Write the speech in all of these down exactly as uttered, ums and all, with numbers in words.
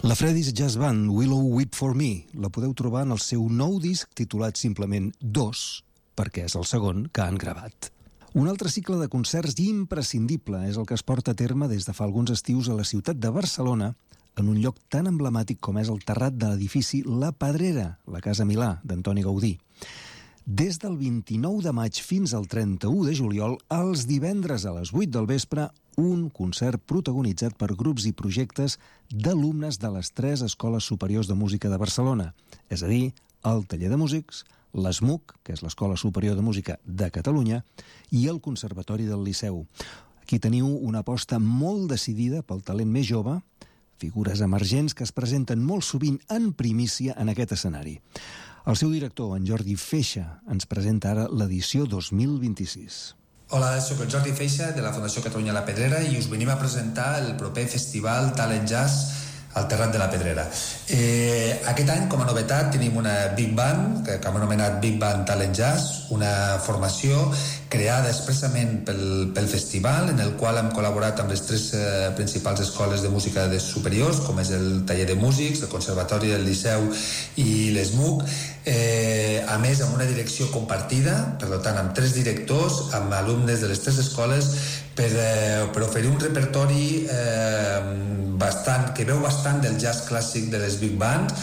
La Freddy's Jazz Band, Willow Weep For Me, la podeu trobar en el seu nou disc titulat simplement Dos, perquè és el segon que han gravat. Un altre cicle de concerts imprescindible és el que es porta a terme des de fa alguns estius a la ciutat de Barcelona, en un lloc tan emblemàtic com és el terrat de l'edifici La Pedrera, la Casa Milà, d'Antoni Gaudí. Des del vint-i-nou de maig fins al trenta-u de juliol, els divendres a les vuit del vespre, un concert protagonitzat per grups i projectes d'alumnes de les tres escoles superiors de música de Barcelona, és a dir, el Taller de Músics, l'ESMUC, que és l'Escola Superior de Música de Catalunya, i el Conservatori del Liceu. Aquí teniu una aposta molt decidida pel talent més jove, figures emergents que es presenten molt sovint en primícia en aquest escenari. El seu director, en Jordi Feixa, ens presenta ara l'edició dos mil vint-i-sis. Hola, soc el Jordi Feixa de la Fundació Catalunya La Pedrera i us venim a presentar el proper festival Talent Jazz al Terrat de la Pedrera. Eh, aquest any, com a novetat, tenim una Big Band, que, que hem anomenat Big Band Talent Jazz, una formació creada expressament pel, pel festival, en el qual hem col·laborat amb les tres eh, principals escoles de música de superiors, com és el Taller de Músics, el Conservatori del Liceu i l'ESMUC, eh, a més amb una direcció compartida, per tant amb tres directors, amb alumnes de les tres escoles, per, eh, per oferir un repertori eh, bastant, que veu bastant del jazz clàssic de les big band,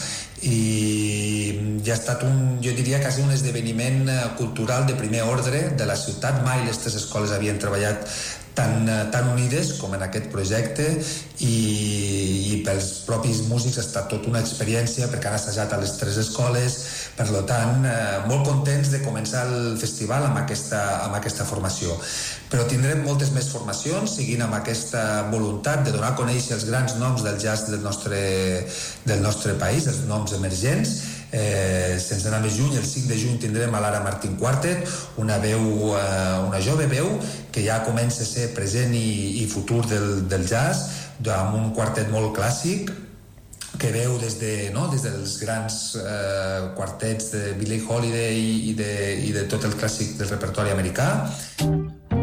i ja ha estat un, jo diria, quasi un esdeveniment cultural de primer ordre de la ciutat. Mai les tres escoles havien treballat tan, tan unides com en aquest projecte, i, i pels propis músics ha estat tot una experiència perquè han assajat a les tres escoles. Per tant, eh, molt contents de començar el festival amb aquesta, amb aquesta formació, però tindrem moltes més formacions seguint amb aquesta voluntat de donar a conèixer els grans noms del jazz del nostre, del nostre país, els noms emergents. Eh, sense anar més lluny, el cinc de juny tindrem a l'Ara Martín Quartet, una veu, eh, una jove veu que ja comença a ser present i, i futur del, del jazz, amb un quartet molt clàssic que veu des, de, no, des dels grans eh, quartets de Billie Holiday i de, i de tot el clàssic del repertori americà.